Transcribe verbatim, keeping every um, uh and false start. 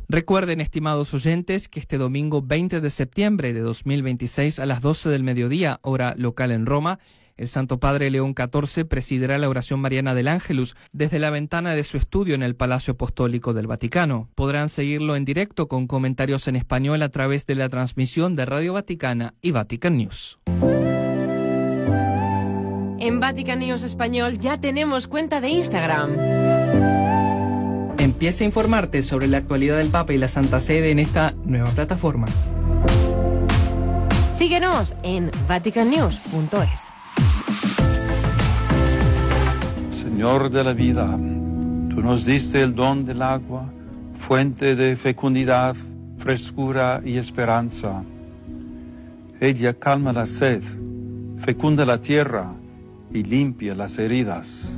Recuerden, estimados oyentes, que este domingo veinte de septiembre de dos mil veintiséis a las doce del mediodía, hora local en Roma, el Santo Padre León catorce presidirá la oración mariana del Ángelus desde la ventana de su estudio en el Palacio Apostólico del Vaticano. Podrán seguirlo en directo con comentarios en español a través de la transmisión de Radio Vaticana y Vatican News. En Vatican News Español ya tenemos cuenta de Instagram. Empieza a informarte sobre la actualidad del Papa y la Santa Sede en esta nueva plataforma. Síguenos en vatican news punto es. Señor de la vida, tú nos diste el don del agua, fuente de fecundidad, frescura y esperanza. Ella calma la sed, fecunda la tierra y limpia las heridas.